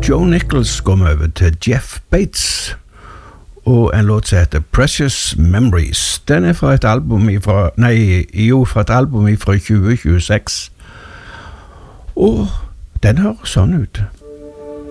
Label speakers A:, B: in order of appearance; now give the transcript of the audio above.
A: Joe Nichols går vi over til Jeff Bates og en låt som heter Precious Memories. Den er fra et album fra et album fra 2026 og den hører sånn ut.